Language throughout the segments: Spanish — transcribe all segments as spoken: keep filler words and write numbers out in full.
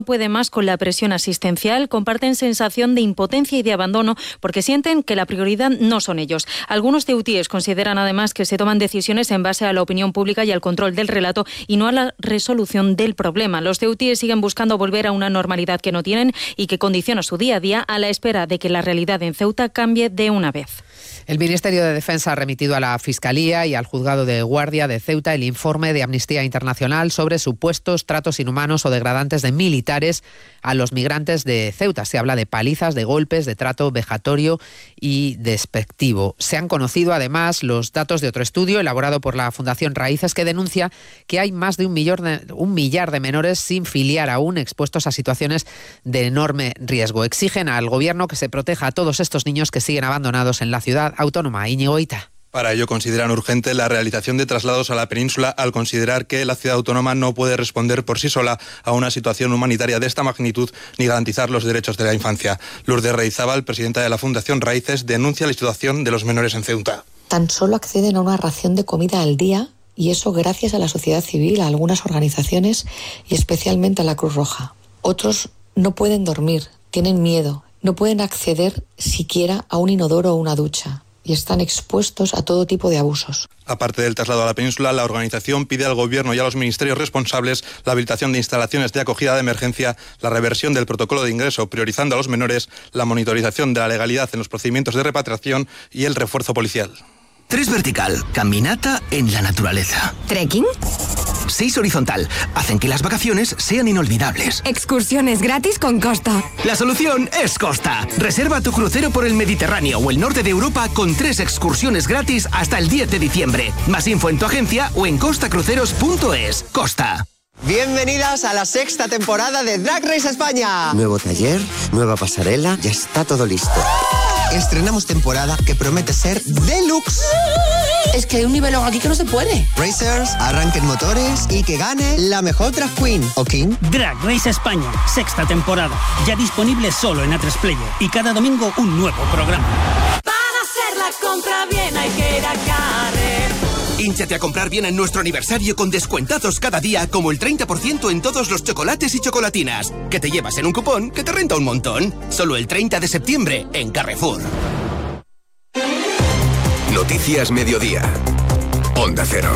puede más con la presión asistencial, comparten sensación de impotencia y de abandono porque sienten que la prioridad no son ellos. Algunos ceutíes consideran además que se toman decisiones en base a la opinión pública y al control del relato y no a la resolución del problema. Los ceutíes siguen buscando volver a una normalidad que no tienen y que condiciona su día a día a la espera de que la realidad en Ceuta cambie de una vez. El Ministerio de Defensa ha remitido a la Fiscalía y al Juzgado de Guardia de Ceuta el informe de Amnistía Internacional sobre supuestos tratos inhumanos o degradantes de militares a los migrantes de Ceuta. Se habla de palizas, de golpes, de trato vejatorio y despectivo. Se han conocido además los datos de otro estudio elaborado por la Fundación Raíces que denuncia que hay más de un, millón de un millar de menores sin filiar aún expuestos a situaciones de enorme riesgo. Exigen al Gobierno que se proteja a todos estos niños que siguen abandonados en la ciudad autónoma. Íñigo Ita. Para ello consideran urgente la realización de traslados a la península al considerar que la ciudad autónoma no puede responder por sí sola a una situación humanitaria de esta magnitud ni garantizar los derechos de la infancia. Lourdes Reizábal, presidenta de la Fundación Raíces, denuncia la situación de los menores en Ceuta. Tan solo acceden a una ración de comida al día y eso gracias a la sociedad civil, a algunas organizaciones y especialmente a la Cruz Roja. Otros no pueden dormir, tienen miedo, no pueden acceder siquiera a un inodoro o una ducha y están expuestos a todo tipo de abusos. Aparte del traslado a la península, la organización pide al Gobierno y a los ministerios responsables la habilitación de instalaciones de acogida de emergencia, la reversión del protocolo de ingreso priorizando a los menores, la monitorización de la legalidad en los procedimientos de repatriación y el refuerzo policial. Tres vertical, caminata en la naturaleza. ¿Trekking? Seis horizontal, hacen que las vacaciones sean inolvidables. Excursiones gratis con Costa. La solución es Costa. Reserva tu crucero por el Mediterráneo o el norte de Europa con tres excursiones gratis hasta el diez de diciembre. Más info en tu agencia o en costa cruceros punto es. Costa. Bienvenidas a la sexta temporada de Drag Race España. Nuevo taller, nueva pasarela, ya está todo listo. Estrenamos temporada que promete ser deluxe. Es que hay un nivel aquí que no se puede. Racers, arranquen motores y que gane la mejor drag queen o king. Drag Race España, sexta temporada. Ya disponible solo en A tres Player y cada domingo un nuevo programa. Para hacer la compra bien hay que ir a Carrer. Hínchate a comprar bien en nuestro aniversario con descuentazos cada día, como el treinta por ciento en todos los chocolates y chocolatinas, que te llevas en un cupón que te renta un montón. Solo el treinta de septiembre en Carrefour. Noticias Mediodía. Onda Cero.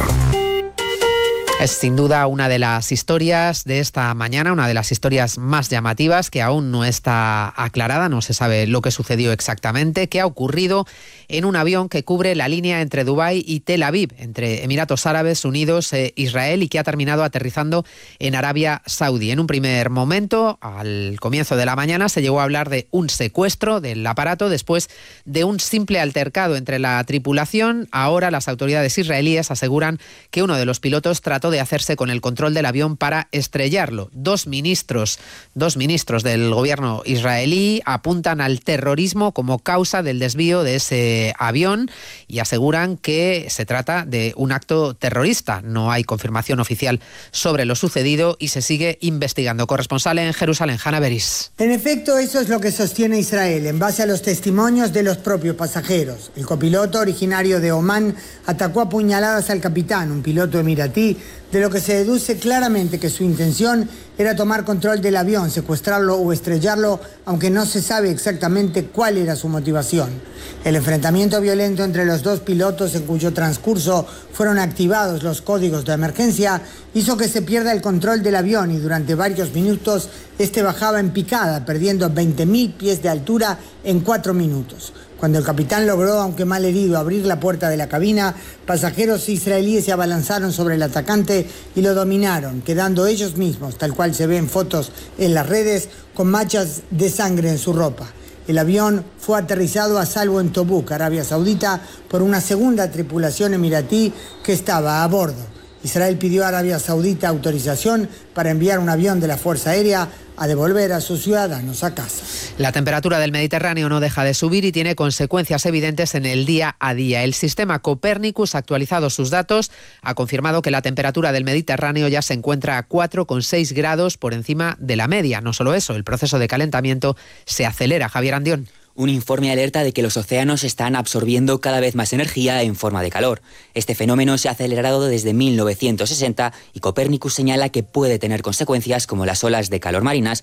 Es sin duda una de las historias de esta mañana, una de las historias más llamativas que aún no está aclarada, no se sabe lo que sucedió exactamente, qué ha ocurrido en un avión que cubre la línea entre Dubái y Tel Aviv, entre Emiratos Árabes Unidos e Israel, y que ha terminado aterrizando en Arabia Saudí. En un primer momento, al comienzo de la mañana, se llegó a hablar de un secuestro del aparato después de un simple altercado entre la tripulación. Ahora las autoridades israelíes aseguran que uno de los pilotos trató de hacerse con el control del avión para estrellarlo. Dos ministros, dos ministros del gobierno israelí apuntan al terrorismo como causa del desvío de ese avión y aseguran que se trata de un acto terrorista. No hay confirmación oficial sobre lo sucedido y se sigue investigando. Corresponsal en Jerusalén, Hanna Beris. En efecto, eso es lo que sostiene Israel en base a los testimonios de los propios pasajeros. El copiloto, originario de Omán, atacó a puñaladas al capitán, un piloto emiratí, de lo que se deduce claramente que su intención era tomar control del avión, secuestrarlo o estrellarlo, aunque no se sabe exactamente cuál era su motivación. El enfrentamiento violento entre los dos pilotos, en cuyo transcurso fueron activados los códigos de emergencia, hizo que se pierda el control del avión y durante varios minutos este bajaba en picada, perdiendo veinte mil pies de altura en cuatro minutos. Cuando el capitán logró, aunque mal herido, abrir la puerta de la cabina, pasajeros israelíes se abalanzaron sobre el atacante y lo dominaron, quedando ellos mismos, tal cual se ve en fotos en las redes, con manchas de sangre en su ropa. El avión fue aterrizado a salvo en Tobuk, Arabia Saudita, por una segunda tripulación emiratí que estaba a bordo. Israel pidió a Arabia Saudita autorización para enviar un avión de la Fuerza Aérea a devolver a sus ciudadanos a casa. La temperatura del Mediterráneo no deja de subir y tiene consecuencias evidentes en el día a día. El sistema Copernicus ha actualizado sus datos, ha confirmado que la temperatura del Mediterráneo ya se encuentra a cuatro coma seis grados por encima de la media. No solo eso, el proceso de calentamiento se acelera. Javier Andión. Un informe alerta de que los océanos están absorbiendo cada vez más energía en forma de calor. Este fenómeno se ha acelerado desde mil novecientos sesenta y Copernicus señala que puede tener consecuencias como las olas de calor marinas